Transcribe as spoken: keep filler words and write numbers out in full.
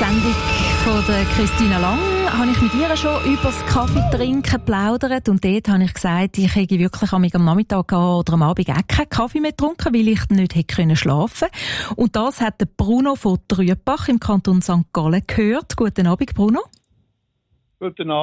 Sendung von der Christina Lang habe ich mit ihr schon über das Kaffeetrinken geplaudert und dort habe ich gesagt, ich hätte wirklich am Nachmittag oder am Abend auch keinen Kaffee mehr getrunken, weil ich nicht hätte schlafen können. Und das hat der Bruno von Trübach im Kanton Sankt Gallen gehört. Guten Abend, Bruno. Guten Abend.